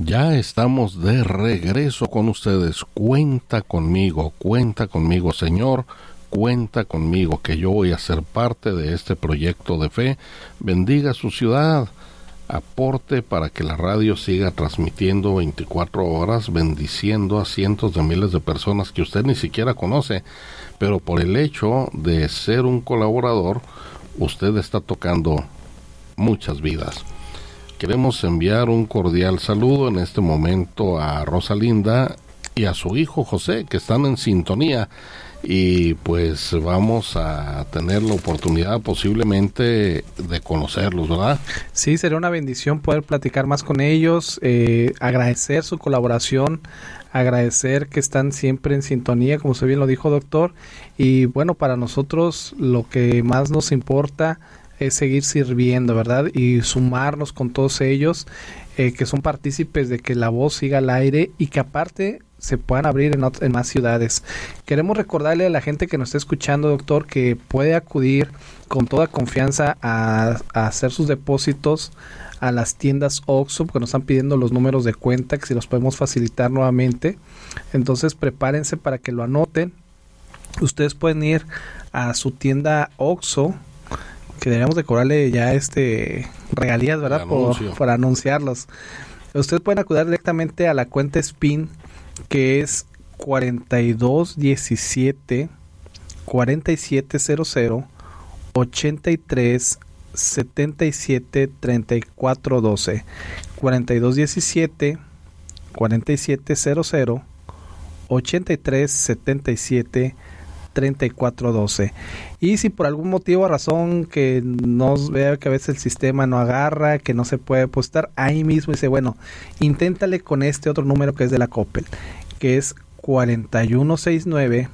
Ya estamos de regreso con ustedes. Cuenta conmigo, Señor, cuenta conmigo, que yo voy a ser parte de este proyecto de fe. Bendiga su ciudad, aporte para que la radio siga transmitiendo 24 horas, bendiciendo a cientos de miles de personas que usted ni siquiera conoce, pero por el hecho de ser un colaborador, usted está tocando muchas vidas. Queremos enviar un cordial saludo en este momento a Rosalinda y a su hijo José, que están en sintonía, y pues vamos a tener la oportunidad posiblemente de conocerlos, ¿verdad? Sí, sería una bendición poder platicar más con ellos, agradecer su colaboración, agradecer que están siempre en sintonía, como usted bien lo dijo, doctor, y bueno, para nosotros lo que más nos importa es seguir sirviendo, ¿verdad? Y sumarnos con todos ellos, que son partícipes de que la voz siga al aire y que aparte se puedan abrir en más ciudades. Queremos recordarle a la gente que nos está escuchando, doctor, que puede acudir con toda confianza a hacer sus depósitos a las tiendas OXXO, porque nos están pidiendo los números de cuenta, que si los podemos facilitar nuevamente. Entonces prepárense para que lo anoten. Ustedes pueden ir a su tienda OXXO, que deberíamos de cobrarle ya regalías, ¿verdad? Por anunciarlos. Ustedes pueden acudir directamente a la cuenta SPIN, que es 4217 4700 83 77 34 12, 4217 4700 83 77 3412. Y si por algún motivo o razón que nos vea que a veces el sistema no agarra, que no se puede depositar, ahí mismo dice, bueno, inténtale con este otro número que es de la Coppel, que es 4169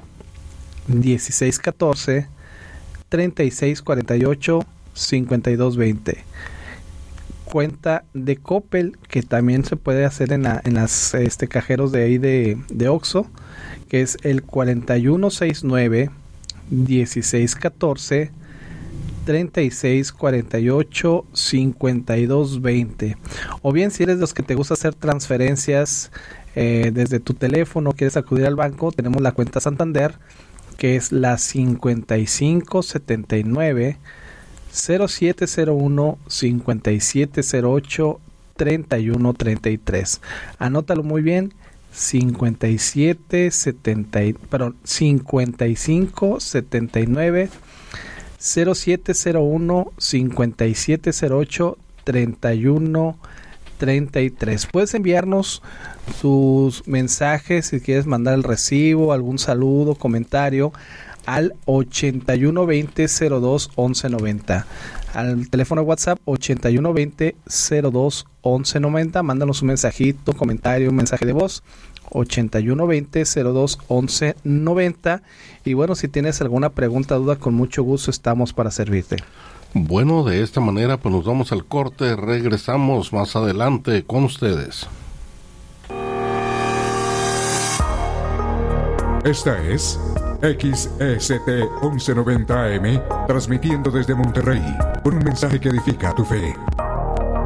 1614 3648 5220. Cuenta de Coppel, que también se puede hacer en las cajeros de ahí de OXXO, que es el 4169 1614 3648 5220. O bien, si eres de los que te gusta hacer transferencias desde tu teléfono, quieres acudir al banco, tenemos la cuenta Santander, que es la 5579 0701 5708 3133. Anótalo muy bien. 5579 0701 5708 3133. Puedes enviarnos tus mensajes si quieres mandar el recibo, algún saludo, comentario al 8120-02-1190. Al teléfono de WhatsApp 8120-02-1190. Mándanos un mensajito, comentario, un mensaje de voz 8120-02-1190. Y bueno, si tienes alguna pregunta, duda, con mucho gusto estamos para servirte. Bueno, de esta manera pues nos vamos al corte, regresamos más adelante con ustedes. Esta es XECT 1190 AM, transmitiendo desde Monterrey, con un mensaje que edifica tu fe.